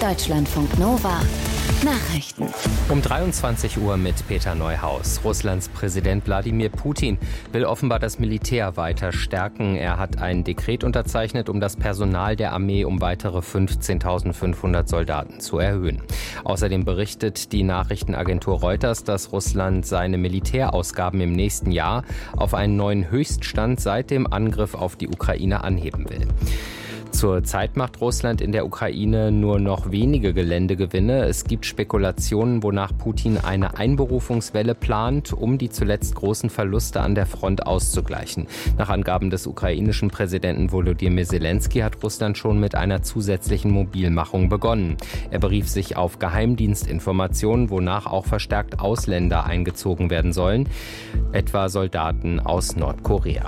Deutschlandfunk Nova Nachrichten. Um 23 Uhr mit Peter Neuhaus. Russlands Präsident Wladimir Putin will offenbar das Militär weiter stärken. Er hat ein Dekret unterzeichnet, um das Personal der Armee um weitere 15.500 Soldaten zu erhöhen. Außerdem berichtet die Nachrichtenagentur Reuters, dass Russland seine Militärausgaben im nächsten Jahr auf einen neuen Höchststand seit dem Angriff auf die Ukraine anheben will. Zurzeit macht Russland in der Ukraine nur noch wenige Geländegewinne. Es gibt Spekulationen, wonach Putin eine Einberufungswelle plant, um die zuletzt großen Verluste an der Front auszugleichen. Nach Angaben des ukrainischen Präsidenten Volodymyr Zelensky hat Russland schon mit einer zusätzlichen Mobilmachung begonnen. Er berief sich auf Geheimdienstinformationen, wonach auch verstärkt Ausländer eingezogen werden sollen, etwa Soldaten aus Nordkorea.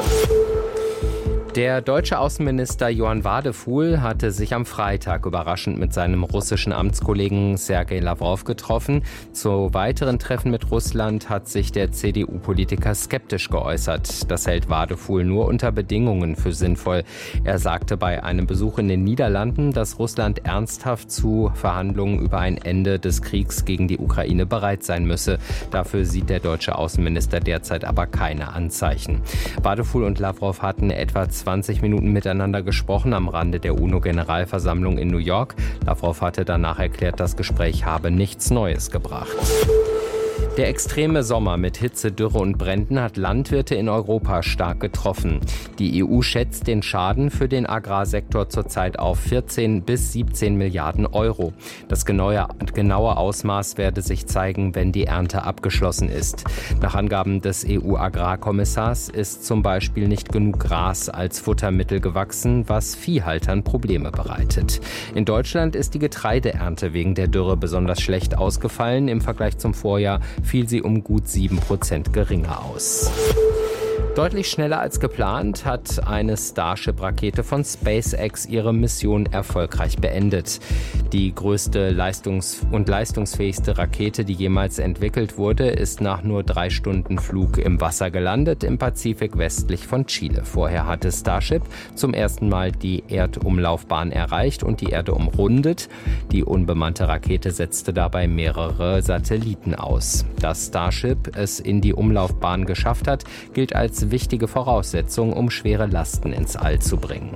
Der deutsche Außenminister Johann Wadefuhl hatte sich am Freitag überraschend mit seinem russischen Amtskollegen Sergei Lavrov getroffen. Zu weiteren Treffen mit Russland hat sich der CDU-Politiker skeptisch geäußert. Das hält Wadefuhl nur unter Bedingungen für sinnvoll. Er sagte bei einem Besuch in den Niederlanden, dass Russland ernsthaft zu Verhandlungen über ein Ende des Kriegs gegen die Ukraine bereit sein müsse. Dafür sieht der deutsche Außenminister derzeit aber keine Anzeichen. Wadefuhl und Lavrov hatten etwa 20 Minuten miteinander gesprochen am Rande der UNO-Generalversammlung in New York. Lavrov hatte danach erklärt, das Gespräch habe nichts Neues gebracht. Der extreme Sommer mit Hitze, Dürre und Bränden hat Landwirte in Europa stark getroffen. Die EU schätzt den Schaden für den Agrarsektor zurzeit auf 14 bis 17 Milliarden Euro. Das genaue Ausmaß werde sich zeigen, wenn die Ernte abgeschlossen ist. Nach Angaben des EU-Agrarkommissars ist zum Beispiel nicht genug Gras als Futtermittel gewachsen, was Viehhaltern Probleme bereitet. In Deutschland ist die Getreideernte wegen der Dürre besonders schlecht ausgefallen. Im Vergleich zum Vorjahr fiel sie um gut 7% geringer aus. Deutlich schneller als geplant hat eine Starship-Rakete von SpaceX ihre Mission erfolgreich beendet. Die größte leistungsfähigste Rakete, die jemals entwickelt wurde, ist nach nur 3 Stunden Flug im Wasser gelandet, im Pazifik westlich von Chile. Vorher hatte Starship zum ersten Mal die Erdumlaufbahn erreicht und die Erde umrundet. Die unbemannte Rakete setzte dabei mehrere Satelliten aus. Dass Starship es in die Umlaufbahn geschafft hat, gilt als wichtige Voraussetzung, um schwere Lasten ins All zu bringen.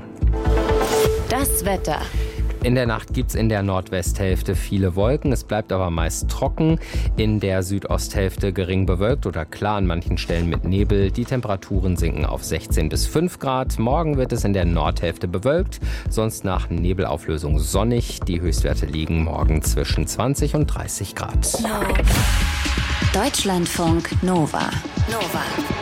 Das Wetter. In der Nacht gibt es in der Nordwesthälfte viele Wolken, es bleibt aber meist trocken. In der Südosthälfte gering bewölkt oder klar, an manchen Stellen mit Nebel. Die Temperaturen sinken auf 16 bis 5 Grad. Morgen wird es in der Nordhälfte bewölkt, sonst nach Nebelauflösung sonnig. Die Höchstwerte liegen morgen zwischen 20 und 30 Grad. Deutschlandfunk Nova.